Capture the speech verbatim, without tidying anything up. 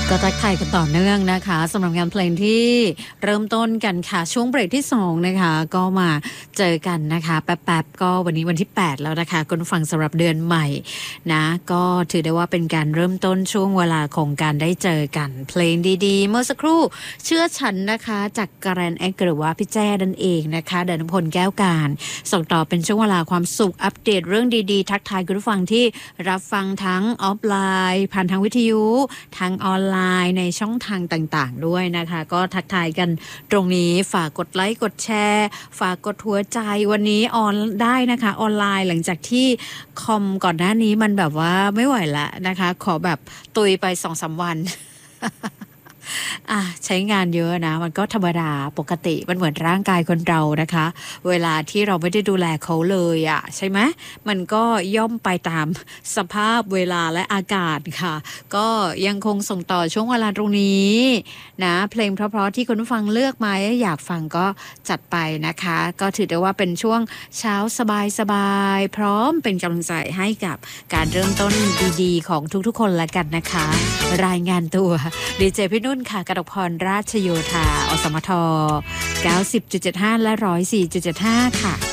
ก็ทักทายกันต่อเนื่องนะคะสำหรับงานเพลงที่เริ่มต้นกันค่ะช่วงเบรกที่สองนะคะก็มาเจอกันนะคะแป๊บๆก็วันนี้วันที่แปดแล้วนะคะคุณฟังสำหรับเดือนใหม่นะก็ถือได้ว่าเป็นการเริ่มต้นช่วงเวลาของการได้เจอกันเพลงดีๆเมื่อสักครู่เชื่อฉันนะคะจากกแกรนแอ็กหรือว่าพี่แจ้นั่นเองนะคะเดชพลแก้วการส่งต่อเป็นช่วงเวลาความสุขอัปเดตเรื่องดีๆทักทายคุณผู้ฟังที่รับฟังทั้งออฟไลน์ผ่านทางวิทยุทางออนไลน์ในช่องทางต่างๆด้วยนะคะก็ทักทายกันตรงนี้ฝากกดไลค์กดแชร์ฝากกดหัวใจวันนี้ออนได้นะคะออนไลน์หลังจากที่คอมก่อนหน้านี้มันแบบว่าไม่ไหวละนะคะขอแบบตุยไป สองสาม วัน อ่ะใช้งานเยอะนะมันก็ธรรมดาปกติมันเหมือนร่างกายคนเรานะคะเวลาที่เราไม่ได้ดูแลเขาเลยอะใช่ไหมมันก็ย่อมไปตามสภาพเวลาและอากาศค่ะก็ยังคงส่งต่อช่วงเวลาตรงนี้นะเพลงเพราะๆที่คุณผู้ฟังเลือกมาอยากฟังก็จัดไปนะคะก็ถือได้ว่าเป็นช่วงเช้าสบายๆพร้อมเป็นกำลังใจให้กับการเริ่มต้นดีๆของทุกๆคนละกันนะคะรายงานตัวดีเจพี่นุ่นค่ะกนกพรราชโยธาอสมท เก้าสิบจุดเจ็ดห้า และ หนึ่งร้อยสี่จุดเจ็ดห้า ค่ะ